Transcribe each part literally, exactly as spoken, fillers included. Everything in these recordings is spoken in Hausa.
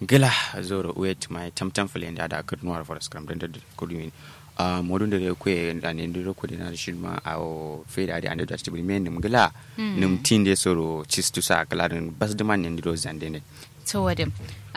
gila zoro wet mai tamtam fule da da kurnuwar for scrum da kudu a modun da ko da ne ndiro ko na shi ma a fe da da da stibil men nim gila nim tinde soro chistu sa kalarin bas da man ndiro zande ne to wadin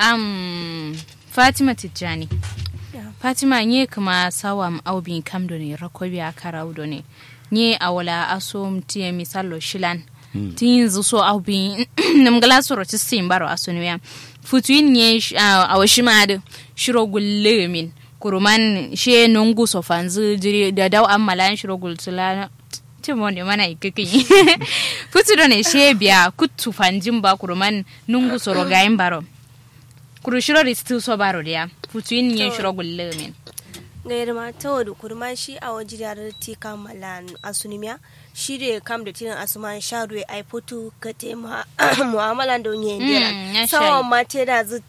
um Fatima Tijjani Fatima nye kuma sawam aubin kamdo ne rakobi akara udo ne nye awala asom tie misalo shilan tin so aubin namgala soro tisim baro asuniya futuin nye awashima da shiro gullemin kuruman she nungu so fanzu jiri da daw amalan shiro gultula timon mana ikakin futu do ne she biya kutu fanjin ba kuruman nungu soro gayin baro kuru shiro ristu so baro dia futuin nye shiro gullemin gair ma tawadu kurma shi a wajirar tika malan asunimiya shi da kam da tinan asuman sharu ai foto ka tema mu'amalan da nye ndira sawa ma te da zu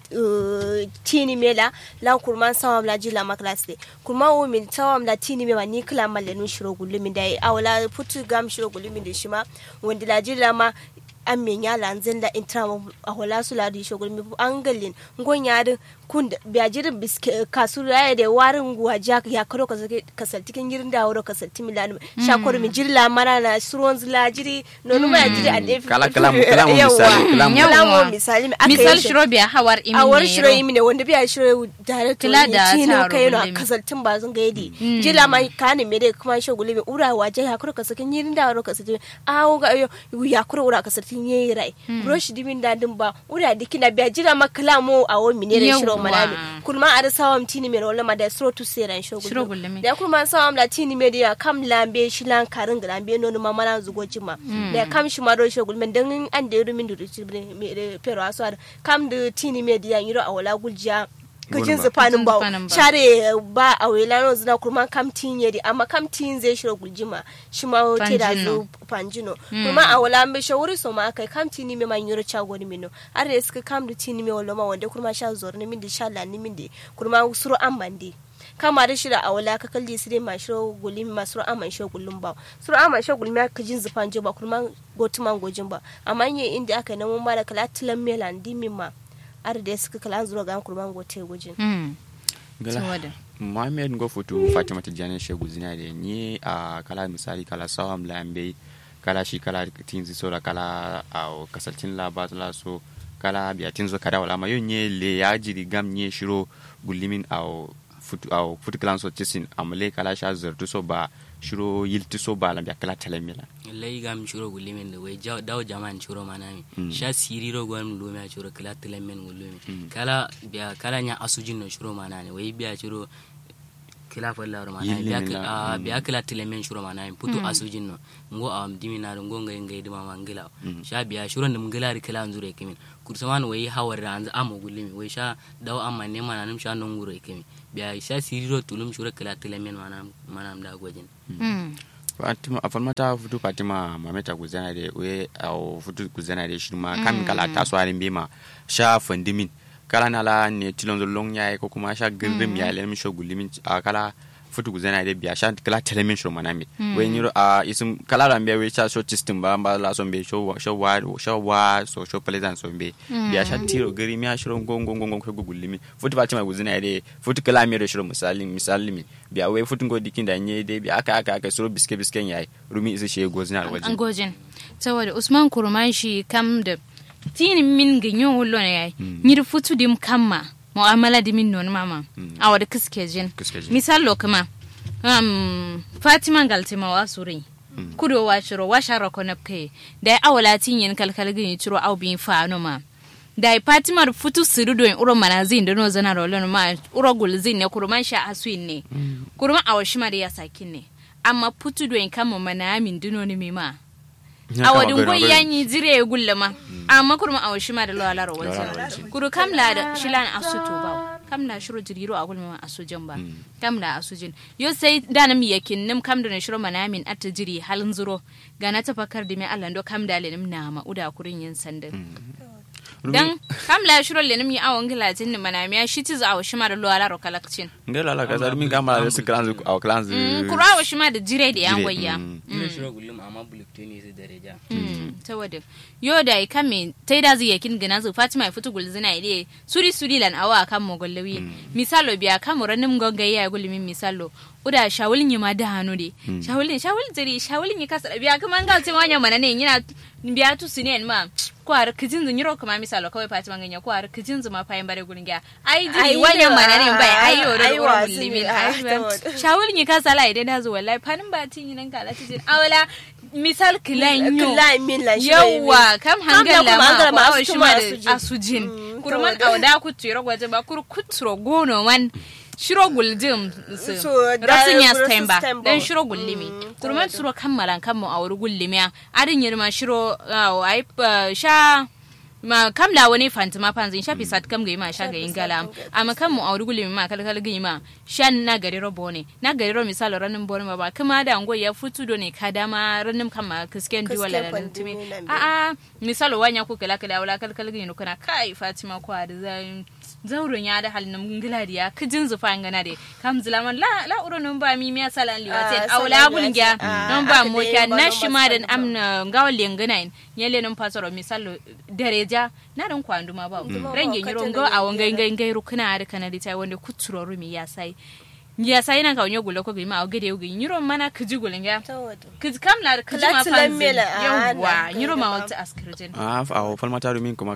tini mela la kurman sawa la jila maklaste kurma o min sawa la tini mela ni kala malenu shiro gulumi dai awla foto gam shiro gulumi da shi ma wanda la jila ma an menya lanzin da intrama a wala su ladi shogul mi angalin ngonya da kun biya jirin biske kasu raya da warin guwa jak ya karo kasal tikin girin da wuro kasal timilan shakor mi jirla mana na suron zila jiri nonu ma jiri a defi kala kala kala misali kala misali misal shiro biya hawar imi a war shiro imi ne wanda biya shiro director ne tino kai no kasal tin bazun gaidi jila ma kani me da kuma shogul mi ura waje ya karo kasal kin girin da wuro kasal a ga ya karo ura kasal tinye rai brush dimin dadin ba ura dikina biya jira makala mo a wo minere shiro malami kulma ada sawam tini me rola ma da sro to seran shogul da kulma sawam la tini me dia kam lambe shilan karin lambe nono ma mana zugo jima da kam shi ma do shogul men dan an da rumin du me pero aso kam da tini me dia yiro a wala guljiya kujin zufanin ba share ba a welano zina kuma kam tinye di amma kam tin zai shiro guljima shi ma te da zo panjino kuma a wala ambe shawuri so ma kai kam tini me man yoro chago ni mino are suka kam da tini me wala ma wanda kuma sha zor ni min di sha la ni min di kuma suru amande kama da shira a wala ka kalli sire ma shiro gulimi ma suru amman shiro gullum ba suru amman shiro gulmi ka jin zufan ba kuma gotuman gojin ba amma yin inda aka nan mun ma da kala tilan melan dimin ma ar da suka kala zuro ga kurban gote gujin mm gala Muhammad go futu Fatima Tijjani shegu zina da ni a kala misali kala sawam lambe kala shi kala tinzi sora kala a kasaltin labat la so kala biya tinzo kada wala ma yonye le ya jiri gam nye shiro gulimin a futu a futu kala so tisin amle kala sha zurtu so ba shiro yilti so ba lambe kala talemela lai gam shiro gulimin da wai dawo jaman shiro manami sha siriro gwam lumi a shiro kala telemen gulumi kala biya kala nya asujin no shiro manani wai biya shiro kila falla manani biya biya kala telemen shiro manani putu asujin no ngo am dimina ngo ngai ngai dima mangila sha biya shiro ndum ngila ri kala nzure kimin kursaman wai hawar ranza amo gulimi wai sha dawo amma ne mananum sha non ngure kimin biya sha siriro tulum shiro kala telemen manam manam da gwajin Fatima afalmata futu Fatima mameta kuzana de we au futu kuzana de shirma kam kala taso arin bima sha fandimin kala nala ne tilon long yayi ko kuma sha girbim ya le mi shogulimin kala futu kuzana de biya sha kala telemin shoma nami we ni a isum kala rambe we sha so system ba ba la so be show show wa show wa so show pleasant so be biya sha tiro gari mi ashiro gongo gongo ko gugulimi futu Fatima kuzana de futu kala mi de shiro misali misali biya we futu go dikin da nye de biya aka aka aka so biske bisken yayi rumi isa she gozina alwajin an gojin saboda Usman Kurman shi kam da tini min ganyo hullo ne yayi ni futu dim kamma mu'amala dimin non mama a wada kiskejin misalo kuma um Fatima galtima wasuri kudo wa shiro wa sharo ko napke da awala tinyen kalkal gin ciro au bin fa no ma da Fatima futu sirudo in uro manazin da no zana rolon ma uro gulzin ne kurman sha aswin ne kurman awashi mariya sakin ne amma futu do in kama manamin dino ne mima awadin goyi yanyi zire gullama amma kurman awashi ma da lawala rawan kuru kamla da shilan asuto ba kamla shiro jiriro a gulma asujin ba kamla asujin yo sai da nam yakin nim kam da shiro manamin atta jiri halin zuro ga na tafakar da mai Allah do kam da lenim na ma uda kurin yin sandan dan kam la shiro le nimi awon gilajin ni mana miya shi tizu awo shima da loala ro kalakcin ngela la kaza min kama da su kranzu aw kranzu kura awo shima da jire da yan goyya ina shiro gullum amma bulukte ne sai daraja ta wadin yo da ai kame tai da zai yakin gina zu Fatima futu gulzina ide suri suri lan awa kan mogollawi misalo biya kamuranin gongayya gulmin misalo uda shawulin yi ma da hannu de shawulin shawulin zari shawulin yi kasa biya kuma ga ce wanya mana ne yana biya tu sine ma kwar kijin zun yiro kuma misalo kawai Fatima ganya kwar kijin zuma fayin bare gurin ga ai diri wanya mana ne bai ai yoro da limin shawulin yi kasa lai dai da zo wallahi fanin ba tin nan kala tijin awala misal kilanyo yawa kam hangala ma ko shi ma da asujin kurman awda ku tiro gwaje ba kur kutro gono man shiro guldim su rasin ya stemba dan shiro gullimi kurman suro kammalan kammu a wuri gullimi adin yirma shiro ai sha ma kamla wani fantima panzin sha fisat kam ga ma sha ga ingala amma kammu a wuri gullimi ma kalkal ga ma shan na gari robo ne na gari ro misalo ranin boni ba kuma da ngo ya futu do ne kadama ranin kama kisken diwala da tumi a a misalo wanya ku kala kala wala kalkal ga no kana kai Fatima ko da zai zaurin ya da halin ngiladiya kijin zufa ngana de kam zulaman la la uronun ba mi miya salan liwate awla bulnga non ba mo ka nashima dan amna ngawle ngana yele non pasoro misalo dereja na dan kwandu ma ba range nyiro ngo awonga ngai ngai rukuna ar kana dita wanda kuturo rumi ya sai ya sai nan ka onyo gulo ko gima o gede ugi nyiro mana kiji gulinga kiji kam la kiji ma panzi yawa nyiro ma wata askirjin ah fa falmata rumin kuma